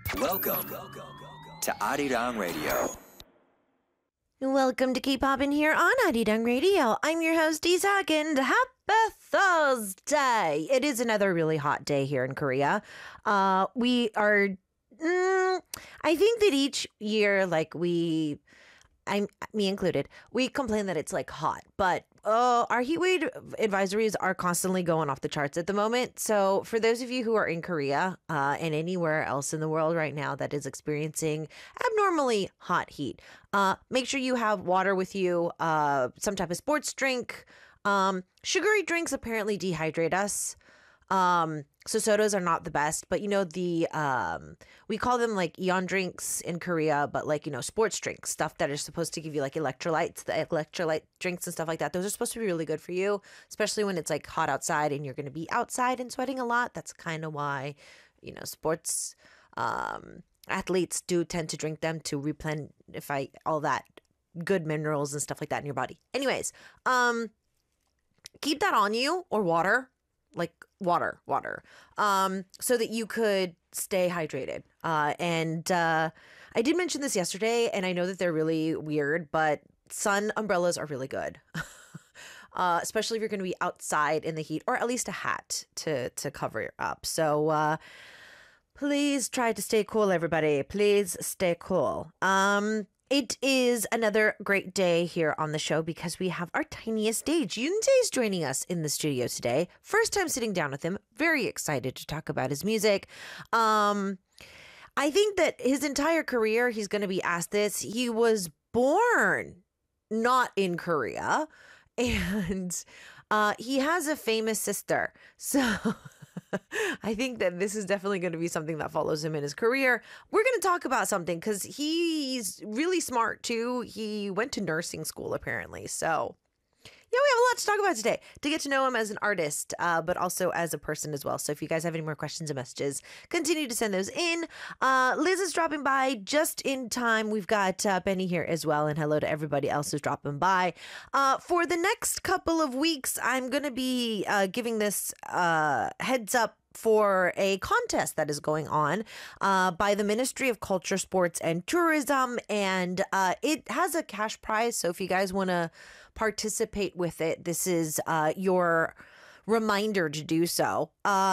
Welcome to Arirang Radio. Welcome to Keep Poppin' here on Arirang Radio. I'm your host, Isak, and happy Thursday. It is another really hot day here in Korea. We are, I think that each year, me included, we complain that it's like hot, but our heat wave advisories are constantly going off the charts at the moment. So for those of you who are in Korea and anywhere else in the world right now that is experiencing abnormally hot heat, make sure you have water with you, some type of sports drink. Sugary drinks apparently dehydrate us. So sodas are not the best, but we call them like Eon drinks in Korea, but sports drinks, stuff that are supposed to give you like electrolytes, the electrolyte drinks and stuff like that. Those are supposed to be really good for you, especially when it's like hot outside and you're going to be outside and sweating a lot. That's kind of why, sports, athletes do tend to drink them to replenish all that good minerals and stuff like that in your body. Anyways, keep that on you, or water. Like water, so that you could stay hydrated. And I did mention this yesterday, and I know that they're really weird, but sun umbrellas are really good, especially if you're going to be outside in the heat, or at least a hat to cover up. So please try to stay cool, everybody. Please stay cool. It is another great day here on the show because we have our tiniest Dae. Yoonjae is joining us in the studio today. First time sitting down with him. Very excited to talk about his music. I think that his entire career, he's going to be asked this. He was born not in Korea, and he has a famous sister. So I think that this is definitely going to be something that follows him in his career. We're going to talk about something because he's really smart too. He went to nursing school apparently. So yeah, we have a lot to talk about today, to get to know him as an artist, but also as a person as well. So if you guys have any more questions or messages, continue to send those in. Liz is dropping by just in time. We've got Benny here as well. And hello to everybody else who's dropping by. For the next couple of weeks, I'm going to be giving this heads up for a contest that is going on by the Ministry of Culture, Sports, and Tourism. And it has a cash prize. So if you guys want to participate with it, this is your reminder to do so.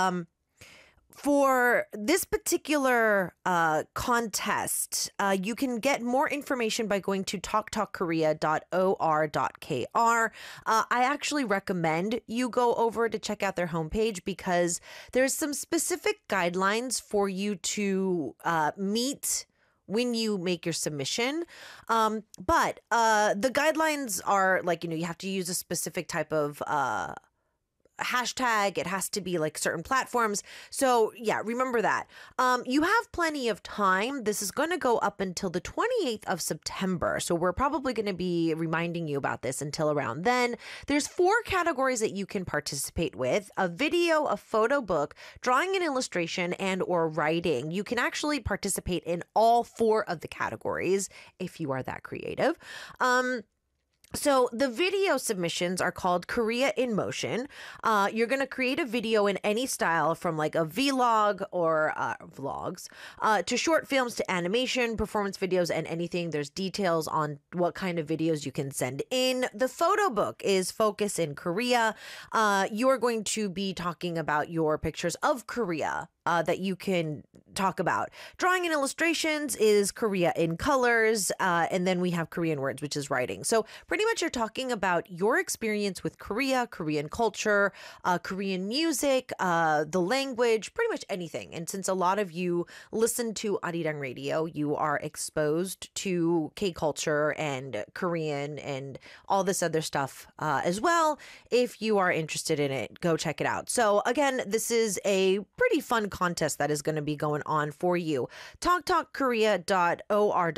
For this particular contest, you can get more information by going to talktalkkorea.or.kr. I actually recommend you go over to check out their homepage because there's some specific guidelines for you to meet when you make your submission. But the guidelines are you have to use a specific type of hashtag. It has to be like certain platforms. So yeah, remember that. You have plenty of time. This is going to go up until the 28th of September. So we're probably going to be reminding you about this until around then. There's 4 categories that you can participate with: a video, a photo book, drawing and illustration, and or writing. You can actually participate in all 4 of the categories if you are that creative. So the video submissions are called Korea in Motion. You're going to create a video in any style, from like a vlog or vlogs to short films to animation, performance videos, and anything. There's details on what kind of videos you can send in. The photo book is Focus in Korea. You're going to be talking about your pictures of Korea that you can talk about. Drawing and illustrations is Korea in Colors. And then we have Korean words, which is writing. So pretty much you're talking about your experience with Korea, Korean culture, Korean music, the language, pretty much anything. And since a lot of you listen to Arirang Radio, you are exposed to K-culture and Korean and all this other stuff as well. If you are interested in it, go check it out. So again, this is a pretty fun contest that is going to be going on for you.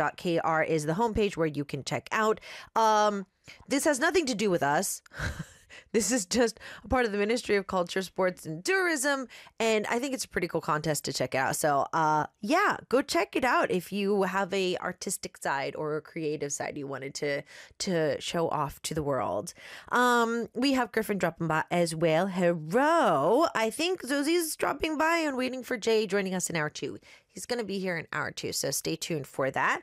talktalkkorea.or.kr is the homepage where you can check out. This has nothing to do with us. This is just a part of the Ministry of Culture, Sports, and Tourism, and I think it's a pretty cool contest to check out. So, yeah, go check it out if you have a artistic side or a creative side you wanted to show off to the world. We have Griffin dropping by as well. Hello. I think Zosie's dropping by and waiting for Jay joining us in hour 2. He's going to be here in hour 2, so stay tuned for that.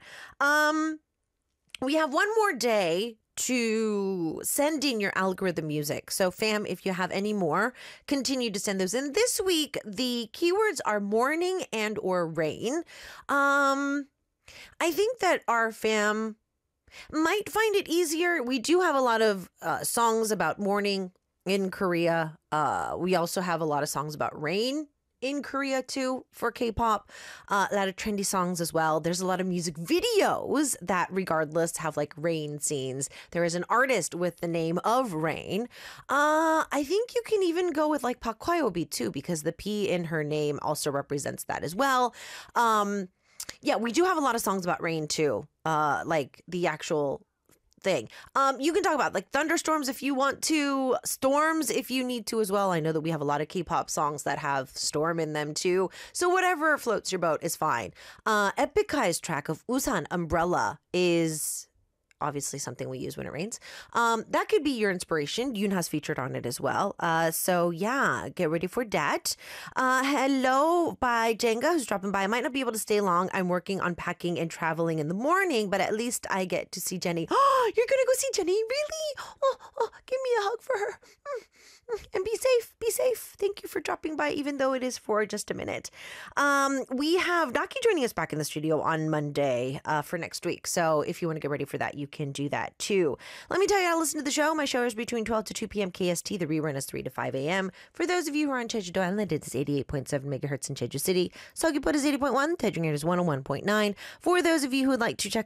We have one more day to send in your algorithm music. So fam, if you have any more, continue to send those in. This week, the keywords are morning and or rain. I think that our fam might find it easier. We do have a lot of songs about morning in Korea. We also have a lot of songs about rain in Korea too for K-pop. A lot of trendy songs as well. There's a lot of music videos that regardless have like rain scenes. There is an artist with the name of Rain. I think you can even go with like Park Hwayobi too, because the P in her name also represents that as well. Yeah, we do have a lot of songs about rain too. Like the actual thing. You can talk about like thunderstorms if you want to, storms if you need to as well. I know that we have a lot of K-pop songs that have storm in them too. So whatever floats your boat is fine. Epicai's track of Usan Umbrella is obviously something we use when it rains. That could be your inspiration. Yoonha's featured on it as well. So yeah, get ready for that. Hello by Jenga, who's dropping by. I might not be able to stay long. I'm working on packing and traveling in the morning, but at least I get to see Jenny. Oh, you're gonna go see Jenny? Really? Oh, give me a hug for her. And be safe. Be safe. Thank you for dropping by, even though it is for just a minute. We have Naki joining us back in the studio on Monday for next week. So if you want to get ready for that, you can do that too. Let me tell you how to listen to the show. My show is between 12 to 2 p.m. KST. The rerun is 3 to 5 a.m. For those of you who are on Jeju-do Island, it is 88.7 megahertz in Jeju City. Seogwipo is 80.1. Daejungyeon is 101.9. For those of you who would like to check